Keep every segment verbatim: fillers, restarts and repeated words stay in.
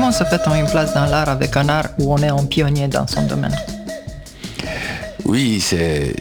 comment se fait-on une place dans l'art avec un art où on est un pionnier dans son domaine? Oui, c'est,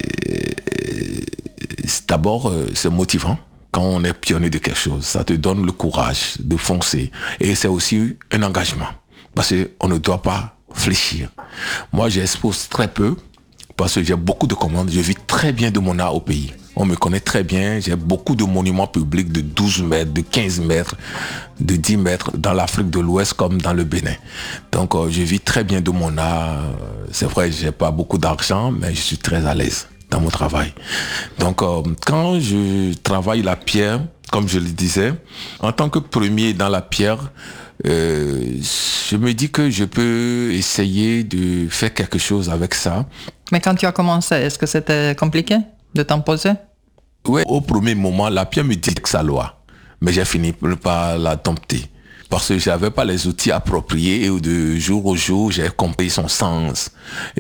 c'est d'abord c'est motivant quand on est pionnier de quelque chose. Ça te donne le courage de foncer. Et c'est aussi un engagement. Parce qu'on ne doit pas fléchir. Moi, j'expose très peu parce que j'ai beaucoup de commandes. Je vis très bien de mon art au pays. On me connaît très bien. J'ai beaucoup de monuments publics de douze mètres, de quinze mètres, de dix mètres dans l'Afrique de l'Ouest comme dans le Bénin. Donc, euh, je vis très bien de mon art. C'est vrai, j'ai pas beaucoup d'argent, mais je suis très à l'aise dans mon travail. Donc, euh, quand je travaille la pierre, comme je le disais, en tant que premier dans la pierre, euh, je me dis que je peux essayer de faire quelque chose avec ça. Mais quand tu as commencé, est-ce que c'était compliqué de t'imposer? Oui, au premier moment, la pierre me dit que ça loi, mais j'ai fini par la dompter. Parce que j'avais pas les outils appropriés et de jour au jour, j'ai compris son sens.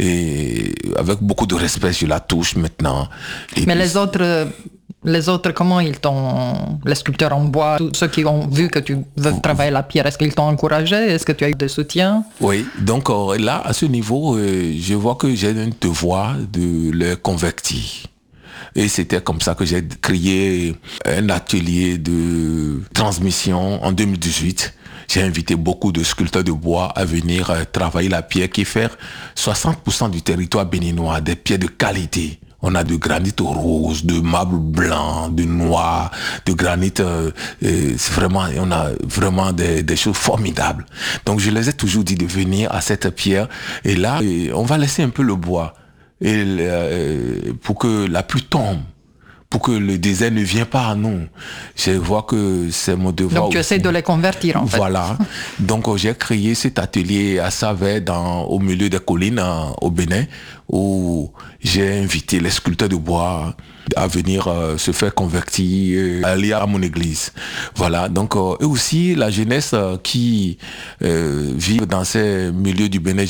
Et avec beaucoup de respect, je la touche maintenant. Et mais puis, les autres, les autres, comment ils t'ont, les sculpteurs en bois, tous ceux qui ont vu que tu veux travailler la pierre, est-ce qu'ils t'ont encouragé? Est-ce que tu as eu des soutiens? Oui, donc euh, là, à ce niveau, euh, je vois que j'ai un devoir de les convertir. Et c'était comme ça que j'ai créé un atelier de transmission en deux mille dix-huit. J'ai invité beaucoup de sculpteurs de bois à venir euh, travailler la pierre qui fait soixante pour cent du territoire béninois, des pierres de qualité. On a de granit rose, de marbre blanc, de noir, de granit. Euh, euh, c'est vraiment, on a vraiment des, des choses formidables. Donc je les ai toujours dit de venir à cette pierre. Et là, euh, on va laisser un peu le bois et euh, pour que la pluie tombe, pour que le désert ne vienne pas à nous. Je vois que c'est mon devoir. Donc tu aussi. essaies de les convertir en fait. Voilà. Donc euh, j'ai créé cet atelier à Savet, dans, au milieu des collines, en, au Bénin, où j'ai invité les sculpteurs de bois à venir euh, se faire convertir, euh, aller à mon église. Voilà. Donc euh, eux aussi, la jeunesse euh, qui euh, vit dans ces milieux du Bénin,